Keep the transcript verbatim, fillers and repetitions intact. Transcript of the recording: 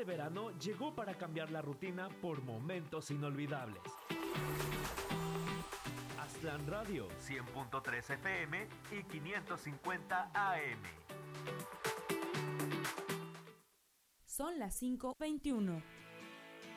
verano llegó para cambiar la rutina por momentos inolvidables. Aztlán Radio, cien punto tres F M y quinientos cincuenta A M. Son las cinco veintiuno.